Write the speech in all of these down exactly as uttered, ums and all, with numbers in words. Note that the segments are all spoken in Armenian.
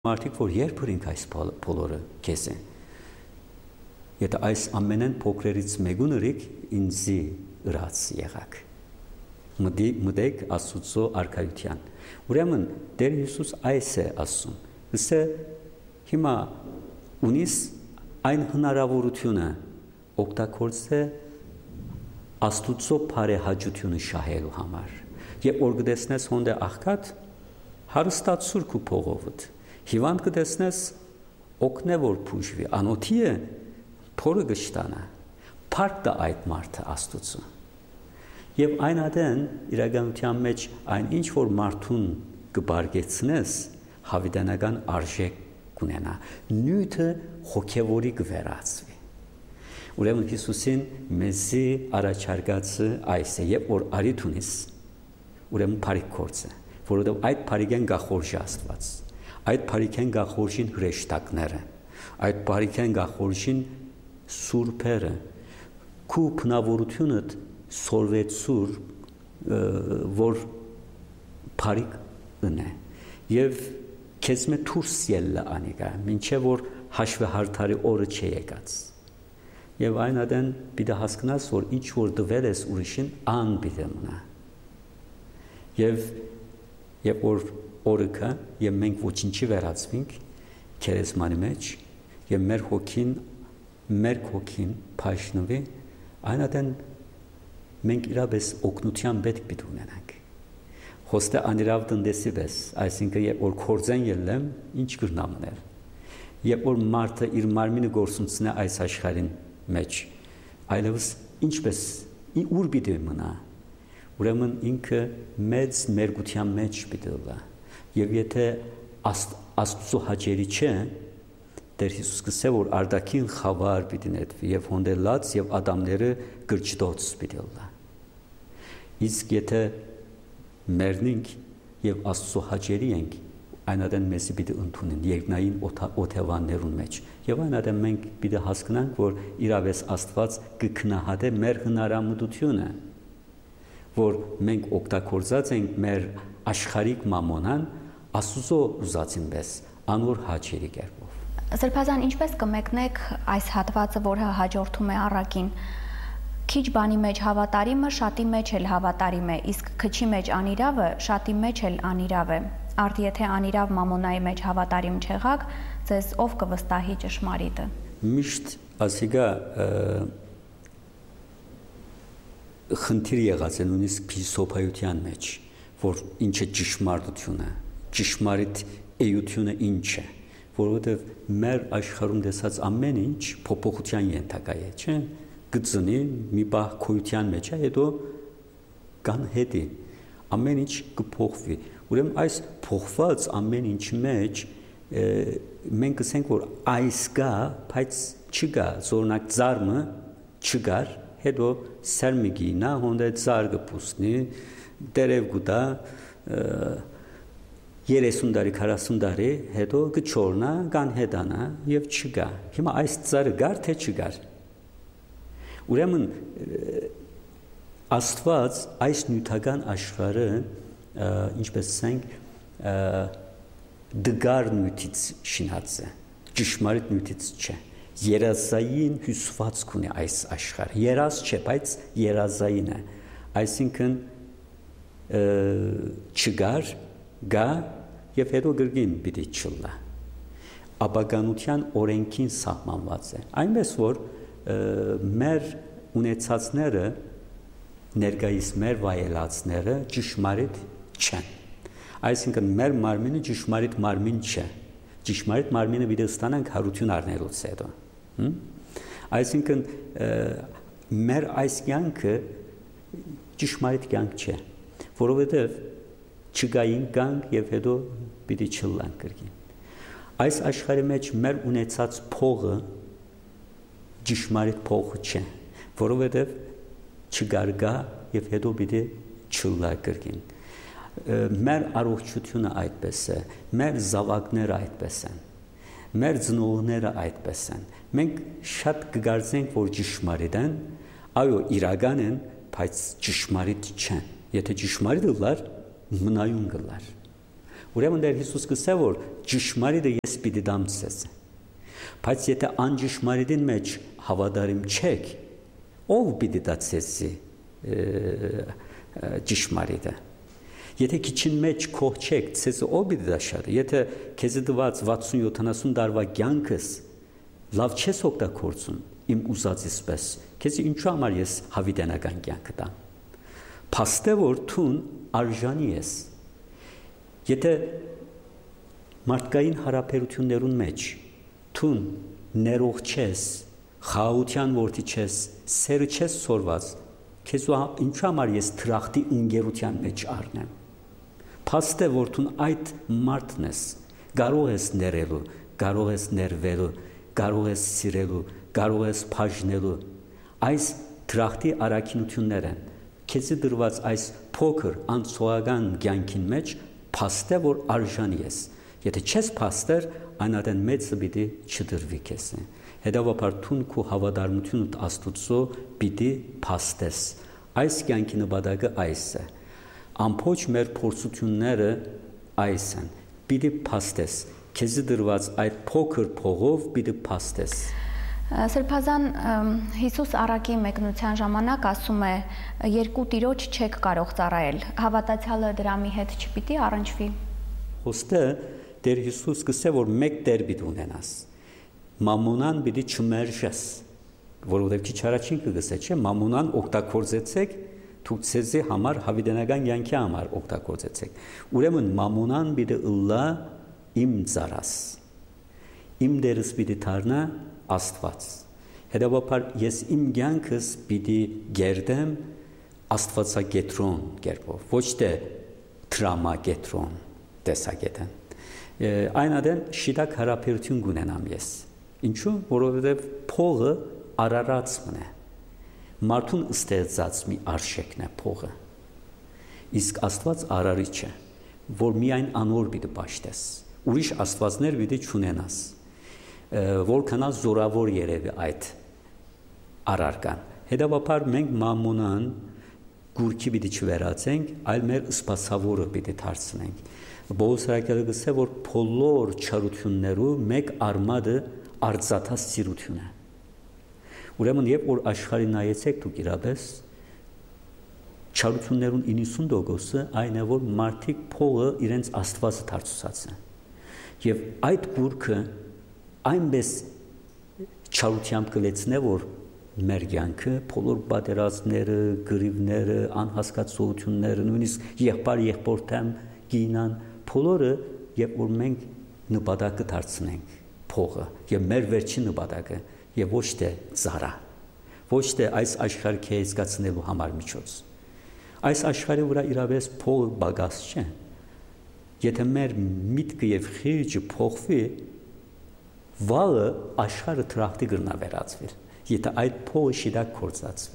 Մարդիկ, որ երբ հրինք այս բոլորը քեզ են, եթե այս ամենեն փոքրերից մեկուն ըրիք ինձի ըրած եղաք, մտեք Աստուծո արքայության։ Ուրեմն Տեր Հիսուս այս է ասում, ասե հիմա ունիս այն հնարավորությունը օգտագործե Աստուծո բարեհաճությունը շահելու համար։ Եվ որ գտեսնես հոնդե աղքատ, հարստացուր քու փողովդ։ Հիվանդ կտեսնես օգնե որ փուժվի, անոթի է փորը գշտանա, փառք տա այդ մարդը Աստուծո։ Եվ այն ադեն իրականության մեջ այն ինչ որ մարդուն կբարգեցնես, հավիտենական արժեք կունենա, նյութը հոգևորի կվերածվի։ Ուրեմն Հիսուսին մեզի առաջարկածը այս է, երբ որ արիթ ունիս, ուրեմն բարիք գործը, որովհետև այդ բարիքեն գախորժի Աստված։ Այդ բարիքեն գախորժին հրեշտակները, այդ բարիքեն գախորժին սուրբերը, քու բնավորությունդ սորվեցուր, որ բարիք ընե, և քեզ մե թուրս ելլա անիկա, մինչև որ հաշվեհարդարի օրը չէ եկած։ Եվ այն ադեն պիտի հասկնաս, որ ինչ որ դվել ես ուրիշին ան պիտի մնա։ Եվ երբ որ օրը կա, և մենք ոչինչի վերածվենք քերեզմանի մեջ, և մեր հոգին, մեր հոգին փայշնվի, այն ադեն մենք իրապես օգնության պետք պիտի ունենանք։ Հոստե անիրավ տնտեսի պես, այսինքն երբ որ կորձեն ելեմ, ինչ կրնամ ունել։ Երբ որ մարդը իր մարմինը գործունցնե այս աշխարհին մեջ, այլևս ինչպես, ուր պիտի մնա, ուրեմն ինքը մեծ մերգության մեջ պիտի լա։ Եվ եթե Աստծո հաճելի չէ, Տեր Հիսուս կսե, որ արդակին խավար պիտի նետվի և հոնդելած և ադամները գրճտոց պիտի լա։ Իսկ եթե մերնինք և Աստծո հաճելի ենք, այն ադեն մեզի պիտի ընդունեն երկնային օթևաններուն մեջ։ Եվ այն ադեն մենք պիտի հասկնանք, որ իրավես Աստված կքնահատե մեր հնարամտությունը, որ մենք օգտագործած ենք մեր աշխարհիկ մամոնան Աստուծո ուզածին պես անոր հաճելի կերպով։ Սրբազան, ինչպես կմեկնեք այս հատվածը, որը հաջորդում է առակին, քիչ բանի մեջ հավատարիմը շատի մեջ էլ հավատարիմ է, իսկ քչի մեջ անիրավը շատի մեջ էլ անիրավ է։ Արդ եթե անիրավ մամոնայի մեջ հավատարիմ չեղաք, ձեզ ով կվստահի ճշմարիտը։ Միշտ ասիգա խնդիր եղած է նույնիսկ փիլիսոփայության մեջ, որ ինչ է ճշմարտությունը, ճշմարիտ էությունը ինչ է, որովհետև մեր աշխարհում տեսած ամեն ինչ փոփոխության ենթակա է, չէ՞, գծնի մի բախ քույության մեջ է, հետո կան հետի, ամեն ինչ կփոխվի։ Ուրեմն այս փոխված ամեն ինչի մեջ մենք կսենք, որ այս կա, բայց չկա, զորնակ ծառը չկար, հետո սերմիկինա հոնդե ծառ կփուսնի, դերև գուտա երեսուն տարի, քառասուն տարի, հետո կչորնա, կան հետանա և չկա։ Հիմա այս ծառը գար, թե չգար։ Ուրեմն Աստված այս նյութական աշխարհը, ինչպես ասենք, դգար նյութից շինած է, ճշմարիտ նյութից չէ։ Երազային հյուսվածք ունի այս աշխարհը։ Երազ չէ, բայց երազային է։ Այսինքն չգար, գա և հետո գրգին պիտի չլա։ Ապագանության օրենքին սահմանված է։ Այնպես որ մեր ունեցածները, ներկայիս մեր վայելածները ճշմարիտ չեն։ Այսինքն մեր մարմինը ճշմարիտ մարմին չէ։ Ճշմարիտ մարմինը պիտի ստանանք հարություն առնելուց հետո։ Այսինքն մեր այս կյանքը ճշմարիտ կյանք չէ, որովհետև չգային կյանք և հետո պիտի չլանք կրկին։ Այս աշխարհի մեջ մեր ունեցած փողը ճշմարիտ փողը չէ, որովհետև չգարգա և հետո պիտի չլա կրկին։ Մեր առողջությունը այդպես է, մեր զավակները այդպես են, մեր ծնողները այդպես են։ Մենք շատ կգարձենք, որ ճշմարիտ են, այո, իրական են, բայց ճշմարիտ չեն։ Եթե ճշմարիտ լար, մնայուն գլար։ Ուրեմն դեր Հիսուս կսե որ ճշմարիտը ես պիտի դամ ցես։ Բայց եթե անճշմարիտին մեջ հավատարիմ չեք, ով պիտի դա ցեսի ճշմարիտը։ Եթե քիչին մեջ քող չեք, ցեսը ով պիտի դա շարի։ Եթե քեզի դված վաթսուն յոթանասուն տարվա կյանքս լավ չես օգտագործում իմ ուզածից պես, քեզի ինչու համար ես հավիտենական կյանք տամ։ Փաստը որ թուն արժանի ես։ Եթե մարդկային հարաբերություններուն մեջ թուն ներող չես, խաղաղության որդի չես, սերը չես սորված, քեզ ինչու համար ես թրախտի ընկերության մեջ առնեմ։ Փաստը որ թուն այդ մարդն ես, կարող ես ներելու, կարող ես ներվելու, կարող ես սիրելու, կարող ես բաժնելու։ Այս թրախտի առաքինություններ են։ Քեզի դրված այս փոքր անցողական կյանքին մեջ փաստը որ արժանի ես։ Եթե չես փաստեր, այնադեն մեծը պիտի չդրվի քեզ։ Հետևաբար թուն քո հավատարմությունդ Աստուծո պիտի փաստես։ Այս կյանքի նպատակը այս է։ Ամբողջ մեր փորձությունները այս են։ Պիտի փաստես։ Քեզի դրված այդ փոքր փողով պիտի փաստես։ Սրբազան Հիսուս առակի մեկնության ժամանակ ասում է երկու տիրոջ չեք կարող ծառայել։ Հավատացյալը դրամի հետ չպիտի առնչվի։ Խոստը Տեր Հիսուս կսե որ մեկ տեր պիտի ունենաս։ Մամոնան պիտի չմերժես, որովհետև քիչ առաջին կգսե, չէ՞, մամոնան օգտագործեցեք, դուք ցեզի համար հավիտենական կյանքի համար օգտագործեցեք։ Ուրեմն մամոնան պիտի ըլլա իմ ծառաս։ Իմ դերս պիտի դառնա Աստված։ Հետևաբար ես իմ կյանքս պիտի գերդեմ աստվածագետրոն կերպով, ոչ թե դրամագետրոն տեսակետն։ Այնադեն շիտակ հարաբերություն կունենամ ես։ Ինչու՞, որովհետև փողը արարածն է։ Մարդուն ստեղծած մի արժեքն է փողը։ Իսկ Աստված արարիչ է, որ միայն անոր պիտի պաշտես։ Ուրիշ աստվածներ պիտի չունենաս։ Որքան զորավոր երևի այդ արարքան։ Հետևաբար մենք մամոնան գուրքի պիտի չվերածենք, այլ մեր սպասավորը պիտի դարձնենք։ Պողոս Արաքյալը գսե որ բոլոր չարություններու մեկ արմատը արծաթած սիրություն է։ Ուրեմն երբ որ աշխարհի նայեցեք դուք իրապես չարություններուն իննսուն տոկոսը այն է որ մարդիկ փողը իրենց Աստվածը դարձուցած են։ Եվ այդ գուրքը այնպես չարությամբ կլեցնե որ մեր կյանքը բոլոր պատերազմները, գրիվները, անհասկացությունները, նույնիսկ եղբայր եղբորտեմ գինան, բոլորը երբ որ մենք նպատակը դարձնենք փողը եւ մեր վերջին նպատակը եւ ոչ թե ծառա, ոչ թե այս աշխարհը կայացնելու համար միջոց։ Այս աշխարհի վրա իրավես փողը բագաս չէ։ Եթե մեր միտքը եւ խիղճը փոխվի, վաղը աշխարհը թրախտի կգնա վերածվի։ Եթե այդ փողը շիդակ կործածվի։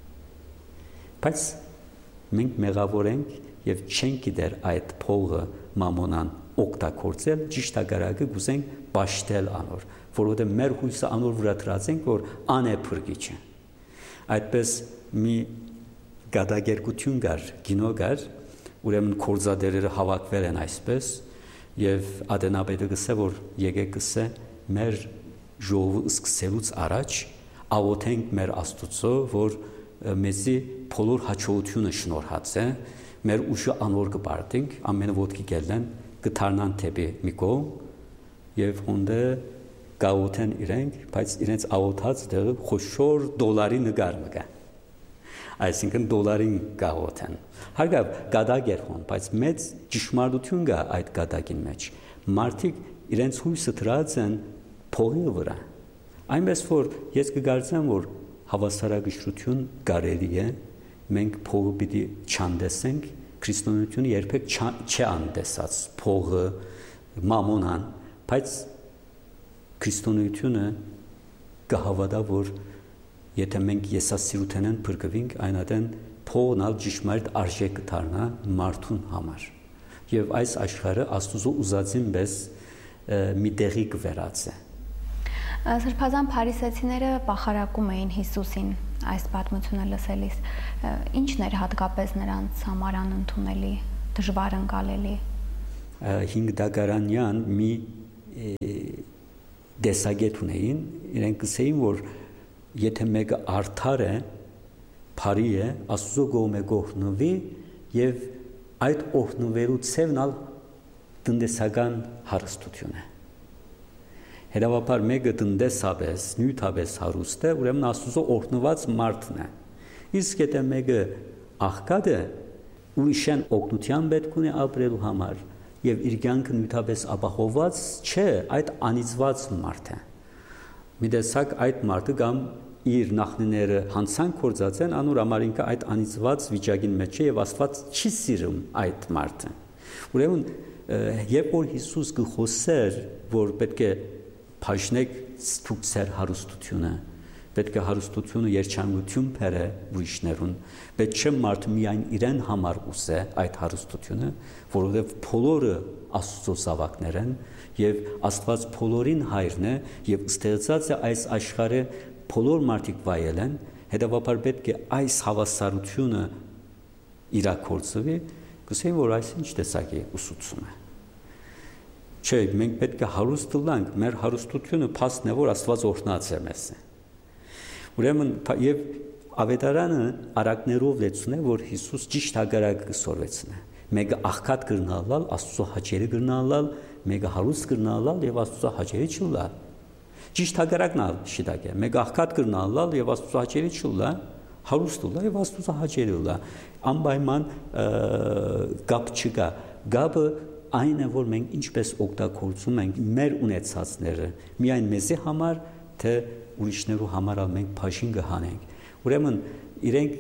Բայց մենք մեղավոր ենք եւ չենք գիտեր այդ փողը մամոնան օգտագործել, ճիշտ ագարակը գուզենք պաշտել անոր, որովհետեւ մեր հույսը անոր վրա դրած ենք, որ անեփրկիչ է։ Այդպես մի գադագերգություն կար, գինո կար, ուրեմն կորզադերերը հավաքվել են այսպես եւ Ադենապետը գսե որ եկեք գսե մեր ժողովը սկսելուց առաջ աղոթենք մեր Աստուծո, որ մեզի բոլոր հաջողությունը շնորհած է, մեր ուժը անոր կբարդենք, ամենը ոտքի գելեն, կթարնան թեպի մի կողմ եւ հոնդը գաղութեն իրենք, բայց իրենց աղոթած դեղը խոշոր դոլարի նկար մգա։ Այսինքն դոլարին գաղութեն։ Հարգավ գադակ էր հոն, բայց մեծ ճշմարտություն կա այդ գադակին մեջ։ Մարդիկ իրենց հույսը դրած են փողի վրա։ Այնպես որ ես կգործեմ որ հավասարակշռություն կարելի է, մենք փողը պիտի չանդեսենք, քրիստոնեությունը երբեք չանդեսած փողը, մամոնան, բայց քրիստոնեությունը կհավատա որ եթե մենք եսասիրութենեն փրկվենք, այնադեն փողն ալ ճշմարիտ արժեք դառնա մարդուն համար։ Եվ այս աշխարհը Աստուծո ուզածին պես մի տեղի կվերածի։ Սրբազան փարիսեցիները պախարակում էին Հիսուսին այս պատմությունը լսելիս, ինչն էր հատկապես նրանց համար անընդունելի, դժվար ընկալելի։ հինգ դագարանյան մի դեսագետ ունեին, իրենք ասեին, որ եթե մեկը արդար է, բարի է, Աստծո կողմէ գողնվի եւ այդ օգնվելու ցևն ալ տնտեսական հարստություն է։ Հետևաբար մեկը տնտեսապես, նյութապես հարուստ է, ուրեմն Աստծո օգնված մարդն է։ Իսկ եթե մեկը աղքատ է, ուրիշն օգնության պետք ունի ապրելու համար եւ իր կյանքը նյութապես ապահովված չէ, այդ անիծված մարդ է։ Մի տեսակ այդ մարդը կամ իր նախնիները հանցանք կործած են, անոր համար ինքը այդ անիծված վիճակին մեջ է եւ Աստված չի սիրում այդ մարդը։ Ուրեմն երբ որ Հիսուս գխոսեր, որ պետք է բաժնեք դուք ձեր հարստությունը, պետք է հարստությունը երջանկություն բերե ուրիշներուն, պետք չէ մարդը միայն իրեն համար ուզե այդ հարստությունը, որովհետև բոլորը Աստծո զավակներ են եւ Աստված բոլորին հայրն է եւ ստեղծած է այս աշխարհը բոլոր մարդիկ վայել են, հետևաբար պետք է այս հավասարությունը իրագործվի, գուցե որ այս ինչ տեսակի ուսուցում է։ Չէ, մենք պետք է հարուստ լինենք, մեր հարստությունը փաստն է, որ Աստված օրհնած է մեզ։ Ուրեմն եւ Ավետարանը արակներով լեցուն է, որ Հիսուս ճիշտ հագարակ կսորվեցնե։ Մեկը աղքատ կրնալալ, Աստծո հաճելի կրնալալ, մեկը հարուստ կրնալալ եւ Աստծո հաճելի չլալ։ Ճիշտ հագարակն ալ շիտակ է։ Մեկը աղքատ կրնալալ եւ Աստծո հաճելի չլա, հարուստ լա եւ Աստծո հաճելի լա։ Անպայման գապ չկա։ Գապը այն է, որ մենք ինչպես օգտագործում ենք մեր ունեցածները, միայն մեզի համար, թե ուրիշներու համար մենք բաժին կհանենք։ Ուրեմն իրենք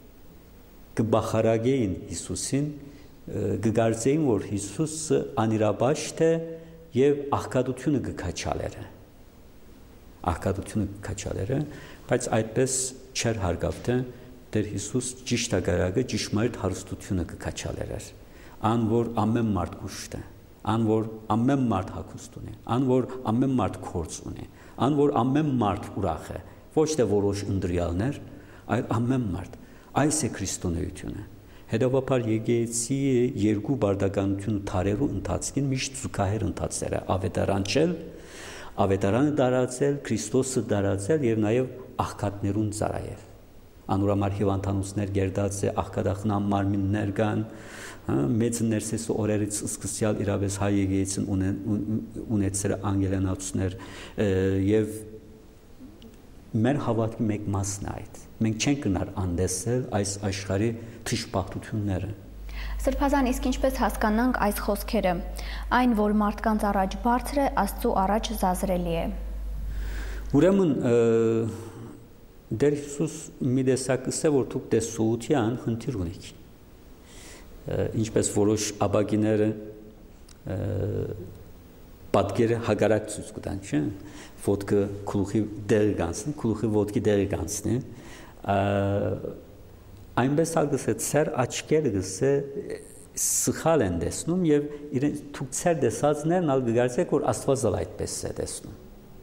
կբախարագեին Հիսուսին, կգարձեին, որ Հիսուսը անիրաբաշտ է եւ աղքատությունը կքաչալեր է։ Աղքատությունը կքաչալեր է, բայց այդպես չէր հարգավ թե Տեր Հիսուս ճիշտ ագարակը ճշմարիտ հարստությունը կքաչալեր էր։ Ան որ ամեն մարդ կուշտ է, ան որ ամեն մարդ հագուստ ունի, ան որ ամեն մարդ կորց ունի, ան որ ամեն մարդ ուրախ է, ոչ թե որոշ ընտրյալներ, այլ ամեն մարդ։ Այս է քրիստոնեությունը։ Հետևաբար եկեղեցի երկու բարդականություն թարերու ընթացքին միշտ զուգահեռ ընթացել է, ավետարան չել, ավետարանը դարացել, Քրիստոսը դարացել եւ նաեւ աղքատներուն ծառայել։ Անուրամար հիվանդանոցներ գերդած է, աղքատախնամ մարմիններ կան, մեծ ներսես օրերից սկսյալ իրավես հայ եկեղեցին ունեցել անգելանացուներ եւ մեր հավատքի մեկ մասն է այդ։ Մենք չենք գնար անդեսել այս աշխարհի թշպախտությունները։ Սրբազան, իսկ ինչպես հասկանանք այս խոսքերը, այն, որ մարդկանց առաջ բարձր է, Աստծո առաջ զազրելի է։ Ուրեմն Դեր Հիսուս մի տեսակս է, որ դուք տեսողության խնդիր ունեք։ Ինչպես որոշ աբագիները պատկերը հագարակ ցույց կտան, չէ՞։ Ոտքը քլուխի դեր գանցնի, քլուխի ոտքի դեր գանցնի։ Այնպես ալգս է ծեր աչքերը գսե սխալ են տեսնում եւ իրեն դուք ծեր տեսածներն ալ գարցեք որ Աստված ալ այդպես է տեսնում։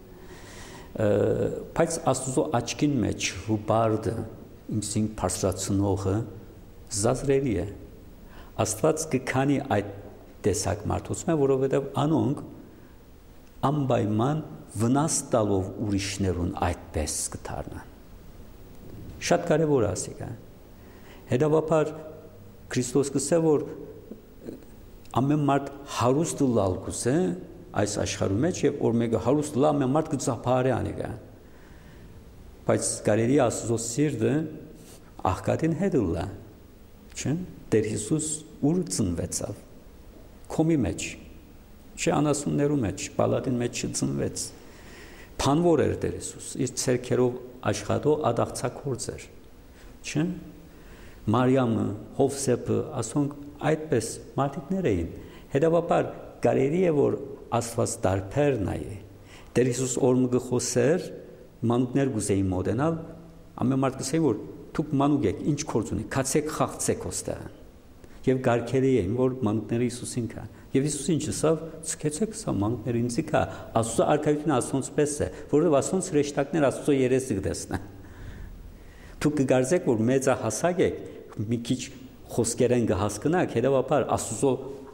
Բայց Աստծո աչքին մեջ հուբարդը ինքսին բարձրացնողը զազրելի է։ Աստված կքանի այդ տեսակ մարդուց մե, որովհետև անոնք անպայման վնաս տալով ուրիշներուն այդպես կդառնան։ Շատ կարևոր ասիկ է։ Հետևաբար Քրիստոս կսե որ ամեն մարդ հարուստ լալ կուսե այս աշխարհում մեջ եւ որ մեկը հարուստ լա ամեն մարդ կծափարի անիկա։ Բայց կարելի Աստծո սիրտը աղքատին հետ լա։ Չէ՞։ Տեր Հիսուս ուր ծնվեցավ։ Քոմի մեջ։ Չէ անասուններու մեջ, պալատին մեջ չծնվեց։ Փանվոր էր Տեր Հիսուս, իր ցերքերով աշխատող ադաղցակորձ էր։ Չէ՞։ Մարիամը, Հովսեփը, ասոնք այդպես մարդիկներ էին։ Հետևաբար կարելի է որ Աստված դարբեր նայե։ Տեր Հիսուս օրը գխոսեր, մանուկներ գուզեին մոդենալ, ամեն մարդ կսեի որ դուք մանուկ եք, ինչ գործ ունի, քացեք խաղցեք ոստեղան։ Եվ գարկելի էին որ մանուկները Հիսուսին կա։ Եվ Հիսուս ինչ ասավ, ցկեցեք սա մանուկները ինձի կա։ Աստծո արքայությունը ասոնց պես է, որովհետև ասոնց հրեշտակներ Աստծո երեսը կտեսնեն։ Դուք կգարձեք որ մեծահասակ եք, մի քիչ խոսքերեն կհասկնաք, հետևաբար Աստծո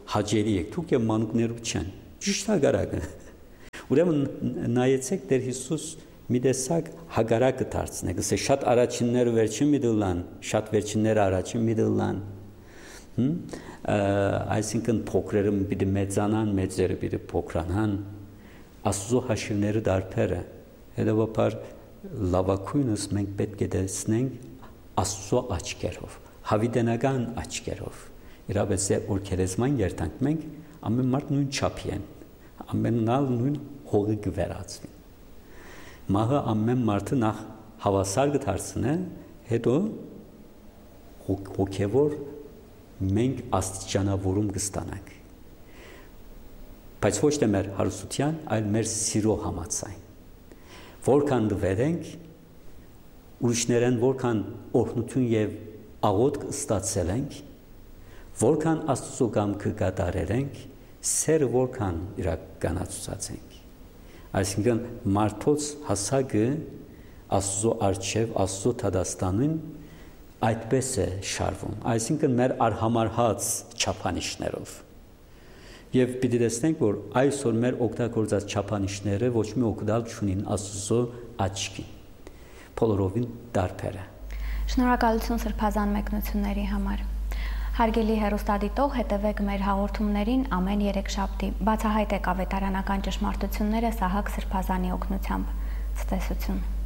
հաջերի եք, դուք եւ մանուկներու չեն։ Ճիշտ հագարակը։ Ուրեմն նայեցեք Տեր Հիսուս մի տեսակ հագարակը դարձնեք, ասե շատ առաջինները վերջին մի դլան, շատ վերջինները առաջին մի դլան։ Հմ այսինքն փոքրերը պիտի մեծանան, մեծերը պիտի փոքրանան, Աստծո հաշիվները դարբեր է։ Հետևաբար լավակույնս մենք պետք է տեսնենք Աստծո աչքերով, հավիտենական աչքերով։ Իրավես է որ քերեզման երթանք մենք ամեն մարդ նույն չափի են, ամենալ նույն հողի գվերածվին։ Մահը ամեն մարդը նախ հավասար կդարձնե, հետո հոգևոր մենք աստիճանավորում կստանանք։ Բայց ոչ թե մեր հարստության, այլ մեր սիրո համաձայն։ Որքան դվերենք, ուրիշներեն որքան օրհնություն եւ աղոթք ստացել ենք, որքան Աստծո կամքը կատարենք, սերը որքան իրականացուցած Այսինքն մարդոց հասակը Աստծո արչև, Աստծո թադաստանին այդպես է շարվում, այսինքն մեր արհամարհած չափանիշներով։ Եվ պիտի տեսնենք, որ այսօր մեր օգտագործած չափանիշները ոչ մի օգտալ չունին Աստծո աչքին։ Բոլորովին տարբեր է։ Շնորհակալություն սրբազան մեկնությունների համար։ Հարգելի հեռուստադիտող, հետևեք մեր հաղորդումներին ամեն երեքշաբթի։ Բացահայտեք ավետարանական ճշմարտությունները Սահակ Սրբազանի օգնությամբ։ Ցտեսություն։